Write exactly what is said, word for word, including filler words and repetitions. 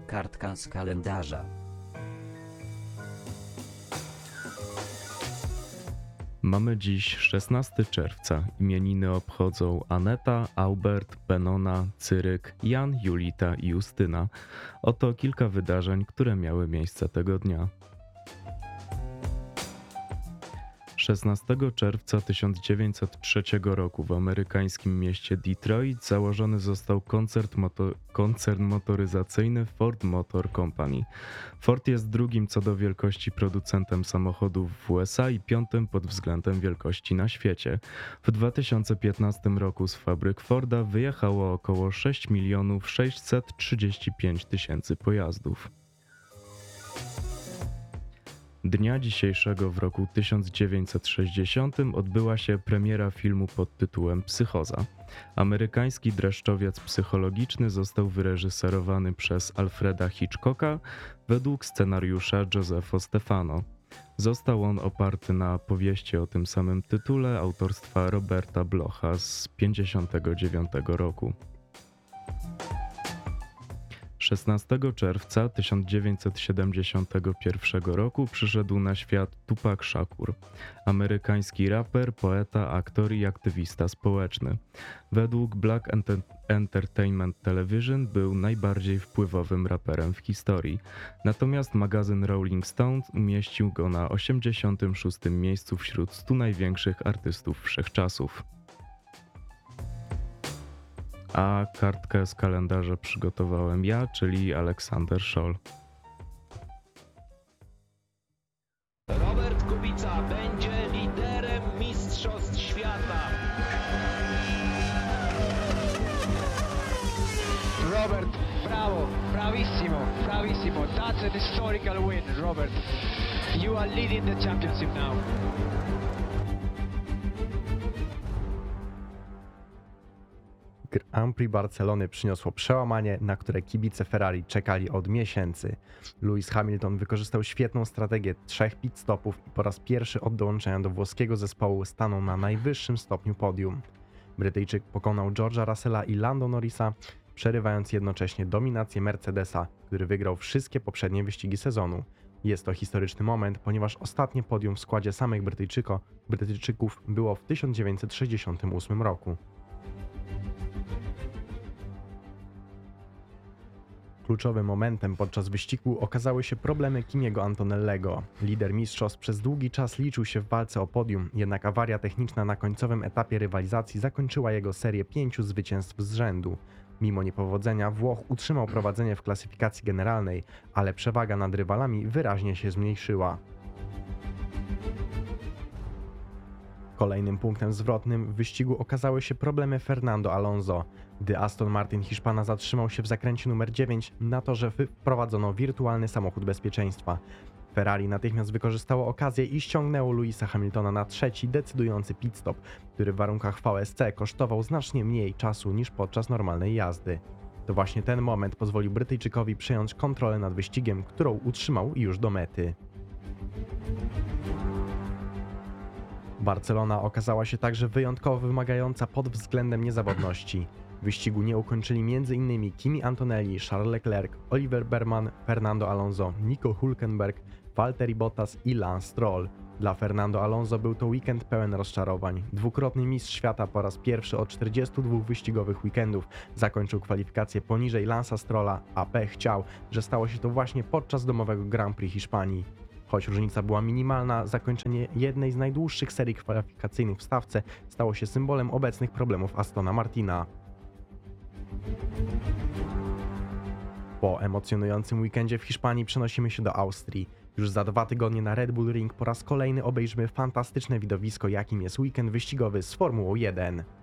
Kartka z kalendarza. Mamy dziś szesnastego czerwca. Imieniny obchodzą Aneta, Aubert, Benona, Cyryk, Jan, Julita i Justyna. Oto kilka wydarzeń, które miały miejsce tego dnia. szesnastego czerwca tysiąc dziewięćset trzeciego roku w amerykańskim mieście Detroit założony został koncert moto- koncern motoryzacyjny Ford Motor Company. Ford jest drugim co do wielkości producentem samochodów w U S A i piątym pod względem wielkości na świecie. W dwa tysiące piętnastym roku z fabryk Forda wyjechało około sześć milionów sześćset trzydzieści pięć tysięcy pojazdów. Dnia dzisiejszego w roku tysiąc dziewięćset sześćdziesiątym odbyła się premiera filmu pod tytułem Psychoza. Amerykański dreszczowiec psychologiczny został wyreżyserowany przez Alfreda Hitchcocka według scenariusza Josepho Stefano. Został on oparty na powieści o tym samym tytule autorstwa Roberta Blocha z pięćdziesiątego dziewiątego roku. szesnastego czerwca tysiąc dziewięćset siedemdziesiątego pierwszego roku przyszedł na świat Tupac Shakur, amerykański raper, poeta, aktor i aktywista społeczny. Według Black Enter- Entertainment Television był najbardziej wpływowym raperem w historii. Natomiast magazyn Rolling Stone umieścił go na osiemdziesiątym szóstym miejscu wśród stu największych artystów wszechczasów. A kartkę z kalendarza przygotowałem ja, czyli Aleksander Scholl. Robert Kubica będzie liderem Mistrzostw Świata. Robert, bravo, bravissimo, bravissimo. That's an historical win, Robert. You are leading the championship now. Grand Prix Barcelony przyniosło przełamanie, na które kibice Ferrari czekali od miesięcy. Lewis Hamilton wykorzystał świetną strategię trzech pit stopów i po raz pierwszy od dołączenia do włoskiego zespołu stanął na najwyższym stopniu podium. Brytyjczyk pokonał George'a Russella i Lando Norrisa, przerywając jednocześnie dominację Mercedesa, który wygrał wszystkie poprzednie wyścigi sezonu. Jest to historyczny moment, ponieważ ostatnie podium w składzie samych Brytyjczyko, Brytyjczyków było w tysiąc dziewięćset sześćdziesiątym ósmym roku. Kluczowym momentem podczas wyścigu okazały się problemy Kimiego Antonellego. Lider mistrzostw przez długi czas liczył się w walce o podium, jednak awaria techniczna na końcowym etapie rywalizacji zakończyła jego serię pięciu zwycięstw z rzędu. Mimo niepowodzenia Włoch utrzymał prowadzenie w klasyfikacji generalnej, ale przewaga nad rywalami wyraźnie się zmniejszyła. Kolejnym punktem zwrotnym w wyścigu okazały się problemy Fernando Alonso. Gdy Aston Martin Hiszpana zatrzymał się w zakręcie numer dziewięć, na torze wprowadzono wirtualny samochód bezpieczeństwa. Ferrari natychmiast wykorzystało okazję i ściągnęło Lewisa Hamiltona na trzeci decydujący pit stop, który w warunkach V S C kosztował znacznie mniej czasu niż podczas normalnej jazdy. To właśnie ten moment pozwolił Brytyjczykowi przejąć kontrolę nad wyścigiem, którą utrzymał już do mety. Barcelona okazała się także wyjątkowo wymagająca pod względem niezawodności. Wyścigu nie ukończyli m.in. Kimi Antonelli, Charles Leclerc, Oliver Berman, Fernando Alonso, Nico Hülkenberg, Valtteri Bottas i Lance Stroll. Dla Fernando Alonso był to weekend pełen rozczarowań. Dwukrotny mistrz świata po raz pierwszy od czterdziestu dwóch wyścigowych weekendów zakończył kwalifikację poniżej Lance'a Strolla, a pech chciał, że stało się to właśnie podczas domowego Grand Prix Hiszpanii. Choć różnica była minimalna, zakończenie jednej z najdłuższych serii kwalifikacyjnych w stawce stało się symbolem obecnych problemów Astona Martina. Po emocjonującym weekendzie w Hiszpanii przenosimy się do Austrii. Już za dwa tygodnie na Red Bull Ring po raz kolejny obejrzymy fantastyczne widowisko, jakim jest weekend wyścigowy z Formułą jeden.